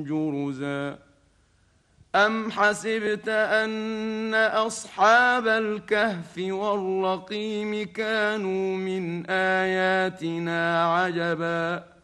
جرزا أم حسبت أن أصحاب الكهف والرقيم كانوا من آياتنا عجبا